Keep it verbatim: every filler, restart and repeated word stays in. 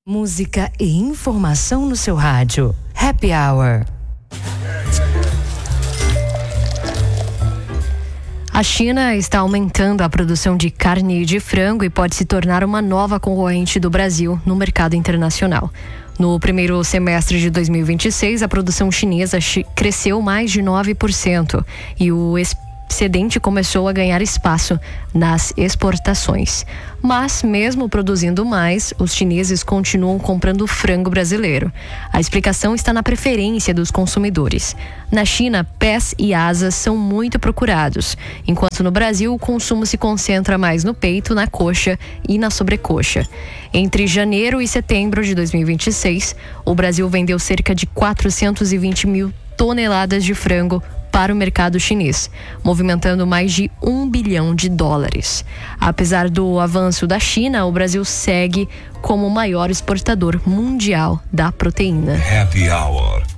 Música e informação no seu rádio. Happy Hour. A China está aumentando a produção de carne de frango e pode se tornar uma nova concorrente do Brasil no mercado internacional. No primeiro semestre de dois mil e vinte e seis, a produção chinesa cresceu mais de nove por cento e o excedente começou a ganhar espaço nas exportações. Mas, mesmo produzindo mais, os chineses continuam comprando frango brasileiro. A explicação está na preferência dos consumidores. Na China, pés e asas são muito procurados, enquanto no Brasil o consumo se concentra mais no peito, na coxa e na sobrecoxa. Entre janeiro e setembro de dois mil e vinte e seis, o Brasil vendeu cerca de quatrocentos e vinte mil toneladas de frango para o mercado chinês, movimentando mais de um bilhão de dólares. Apesar do avanço da China, o Brasil segue como o maior exportador mundial da proteína. Happy Hour.